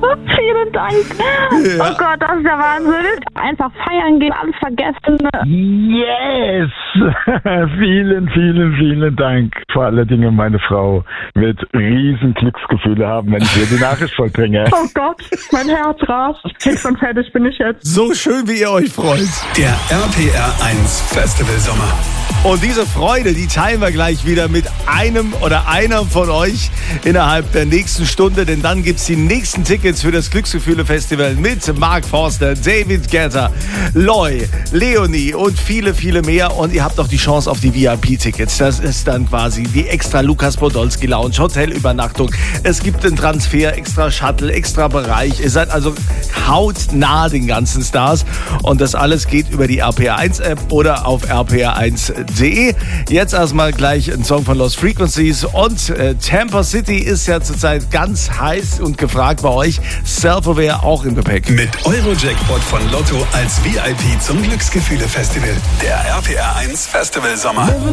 Vielen Dank. Ja. Oh Gott, das ist der Wahnsinn. Einfach feiern gehen, alles vergessen. Yes! Vielen, vielen, vielen Dank. Vor allen Dingen meine Frau wird riesen Glücksgefühle haben, wenn ich ihr die Nachricht vollbringe. Oh Gott, mein Herz rast. Fix und fertig bin ich jetzt. So schön, wie ihr euch freut. Der RPR 1 Festival Sommer. Und diese Freude, die teilen wir gleich wieder mit einem oder einer von euch innerhalb der nächsten Stunde, denn dann gibt's die nächsten Tickets für das Glücksgefühle-Festival mit Mark Forster, David Guetta, Loy, Leonie und viele, viele mehr. Und ihr habt auch die Chance auf die VIP-Tickets. Das ist dann quasi die extra Lukas Podolski Lounge, Hotelübernachtung. Es gibt einen Transfer, extra Shuttle, extra Bereich. Ihr seid also hautnah den ganzen Stars. Und das alles geht über die RPR1-App oder auf rpr1.de. Jetzt erstmal gleich ein Song von Lost Frequencies. Und Tampa City ist ja zurzeit ganz heiß und gefragt bei euch. Self-Aware auch im Gepäck. Mit Eurojackpot von Lotto als VIP zum Glücksgefühle-Festival. Der RPR 1 Festival Sommer.